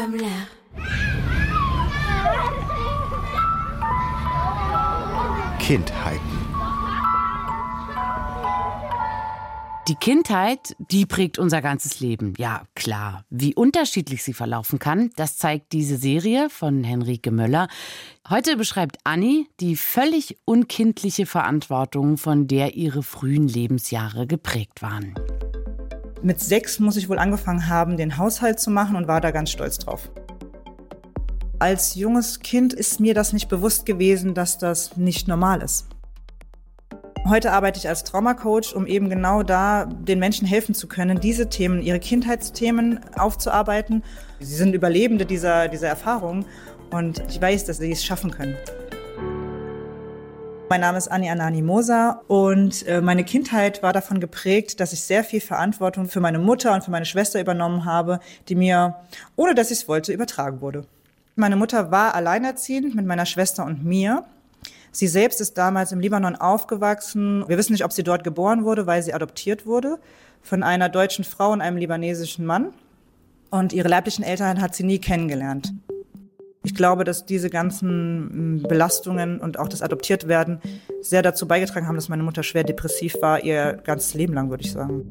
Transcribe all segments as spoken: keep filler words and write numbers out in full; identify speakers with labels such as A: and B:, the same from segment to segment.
A: comme l'air.
B: Kindheiten.
C: Die Kindheit, die prägt unser ganzes Leben. Ja, klar. Wie unterschiedlich sie verlaufen kann, das zeigt diese Serie von Henrike Möller. Heute beschreibt Anni die völlig unkindliche Verantwortung, von der ihre frühen Lebensjahre geprägt waren.
D: Mit sechs muss ich wohl angefangen haben, den Haushalt zu machen und war da ganz stolz drauf. Als junges Kind ist mir das nicht bewusst gewesen, dass das nicht normal ist. Heute arbeite ich als Traumacoach, um eben genau da den Menschen helfen zu können, diese Themen, ihre Kindheitsthemen aufzuarbeiten. Sie sind Überlebende dieser, dieser Erfahrung und ich weiß, dass sie es schaffen können. Mein Name ist Anni Anani Moser und meine Kindheit war davon geprägt, dass ich sehr viel Verantwortung für meine Mutter und für meine Schwester übernommen habe, die mir, ohne dass ich es wollte, übertragen wurde. Meine Mutter war alleinerziehend mit meiner Schwester und mir. Sie selbst ist damals im Libanon aufgewachsen. Wir wissen nicht, ob sie dort geboren wurde, weil sie adoptiert wurde von einer deutschen Frau und einem libanesischen Mann. Und ihre leiblichen Eltern hat sie nie kennengelernt. Ich glaube, dass diese ganzen Belastungen und auch das Adoptiertwerden sehr dazu beigetragen haben, dass meine Mutter schwer depressiv war, ihr ganzes Leben lang, würde ich sagen.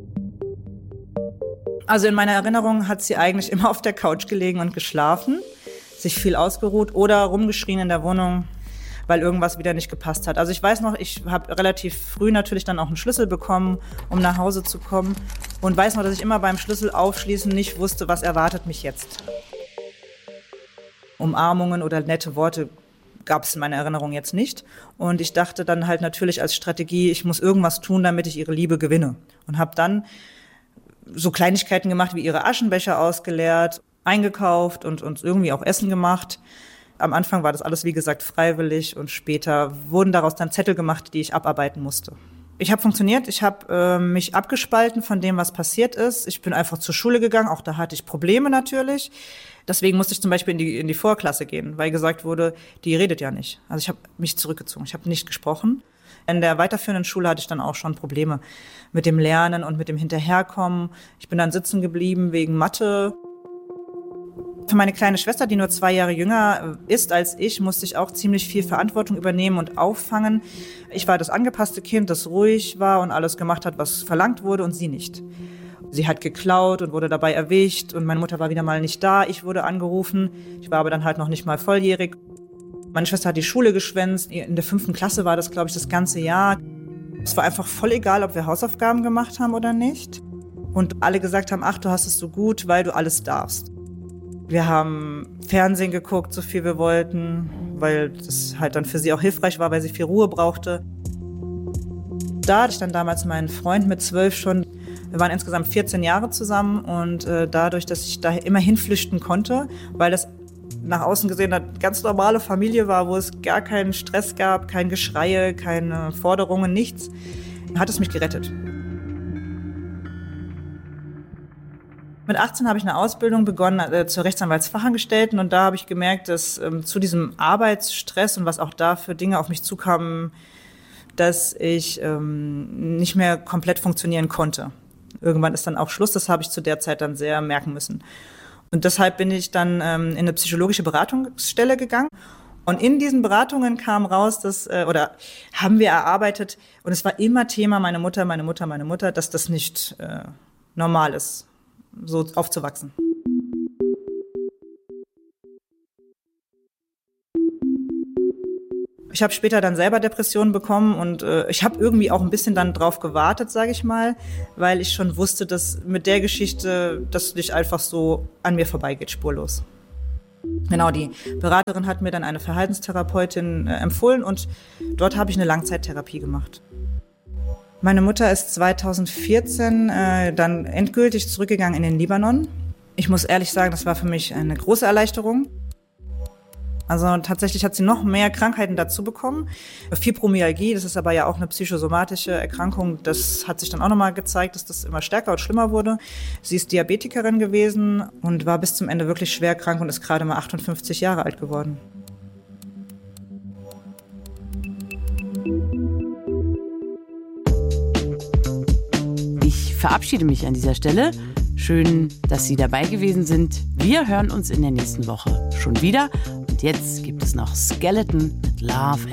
D: Also in meiner Erinnerung hat sie eigentlich immer auf der Couch gelegen und geschlafen, sich viel ausgeruht oder rumgeschrien in der Wohnung, weil irgendwas wieder nicht gepasst hat. Also ich weiß noch, ich habe relativ früh natürlich dann auch einen Schlüssel bekommen, um nach Hause zu kommen. Und weiß noch, dass ich immer beim Schlüssel aufschließen nicht wusste, was erwartet mich jetzt. Umarmungen oder nette Worte gab es in meiner Erinnerung jetzt nicht. Und ich dachte dann halt natürlich als Strategie, ich muss irgendwas tun, damit ich ihre Liebe gewinne. Und habe dann so Kleinigkeiten gemacht, wie ihre Aschenbecher ausgeleert, eingekauft und uns irgendwie auch Essen gemacht. Am Anfang war das alles, wie gesagt, freiwillig und später wurden daraus dann Zettel gemacht, die ich abarbeiten musste. Ich habe funktioniert, ich habe äh, mich abgespalten von dem, was passiert ist. Ich bin einfach zur Schule gegangen, auch da hatte ich Probleme natürlich. Deswegen musste ich zum Beispiel in die, in die Vorklasse gehen, weil gesagt wurde, die redet ja nicht. Also ich habe mich zurückgezogen, ich habe nicht gesprochen. In der weiterführenden Schule hatte ich dann auch schon Probleme mit dem Lernen und mit dem Hinterherkommen. Ich bin dann sitzen geblieben wegen Mathe. Für meine kleine Schwester, die nur zwei Jahre jünger ist als ich, musste ich auch ziemlich viel Verantwortung übernehmen und auffangen. Ich war das angepasste Kind, das ruhig war und alles gemacht hat, was verlangt wurde, und sie nicht. Sie hat geklaut und wurde dabei erwischt und meine Mutter war wieder mal nicht da. Ich wurde angerufen. Ich war aber dann halt noch nicht mal volljährig. Meine Schwester hat die Schule geschwänzt. In der fünften Klasse war das, glaube ich, das ganze Jahr. Es war einfach voll egal, ob wir Hausaufgaben gemacht haben oder nicht. Und alle gesagt haben, ach, du hast es so gut, weil du alles darfst. Wir haben Fernsehen geguckt, so viel wir wollten, weil das halt dann für sie auch hilfreich war, weil sie viel Ruhe brauchte. Da hatte ich dann damals meinen Freund mit zwölf schon. Wir waren insgesamt vierzehn Jahre zusammen und äh, dadurch, dass ich da immer hinflüchten konnte, weil das nach außen gesehen eine ganz normale Familie war, wo es gar keinen Stress gab, kein Geschreie, keine Forderungen, nichts, hat es mich gerettet. Mit achtzehn habe ich eine Ausbildung begonnen äh, zur Rechtsanwaltsfachangestellten und da habe ich gemerkt, dass ähm, zu diesem Arbeitsstress und was auch da für Dinge auf mich zukamen, dass ich ähm, nicht mehr komplett funktionieren konnte. Irgendwann ist dann auch Schluss, das habe ich zu der Zeit dann sehr merken müssen. Und deshalb bin ich dann ähm, in eine psychologische Beratungsstelle gegangen. Und in diesen Beratungen kam raus, dass, äh, oder haben wir erarbeitet, und es war immer Thema, meine Mutter, meine Mutter, meine Mutter, dass das nicht äh, normal ist, so aufzuwachsen. Ich habe später dann selber Depressionen bekommen und äh, ich habe irgendwie auch ein bisschen dann drauf gewartet, sage ich mal, weil ich schon wusste, dass mit der Geschichte das nicht einfach so an mir vorbeigeht, spurlos. Genau, die Beraterin hat mir dann eine Verhaltenstherapeutin äh, empfohlen und dort habe ich eine Langzeittherapie gemacht. Meine Mutter ist zweitausendvierzehn äh, dann endgültig zurückgegangen in den Libanon. Ich muss ehrlich sagen, das war für mich eine große Erleichterung. Also tatsächlich hat sie noch mehr Krankheiten dazu bekommen. Fibromyalgie, das ist aber ja auch eine psychosomatische Erkrankung, das hat sich dann auch nochmal gezeigt, dass das immer stärker und schlimmer wurde. Sie ist Diabetikerin gewesen und war bis zum Ende wirklich schwer krank und ist gerade mal achtundfünfzig Jahre alt geworden.
C: Ich verabschiede mich an dieser Stelle. Schön, dass Sie dabei gewesen sind. Wir hören uns in der nächsten Woche schon wieder. Und jetzt gibt es noch Skeleton mit Love